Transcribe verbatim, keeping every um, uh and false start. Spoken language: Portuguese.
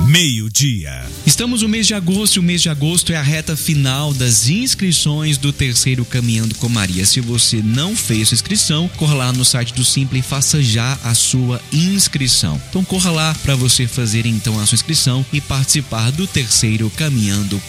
meio-dia. Estamos no mês de agosto e o mês de agosto é a reta final das inscrições do terceiro Caminhando com Maria. Se você não fez sua inscrição, corra lá no site do Simpla e faça já a sua inscrição. Então corra lá para você fazer então a sua inscrição e participar do terceiro Caminhando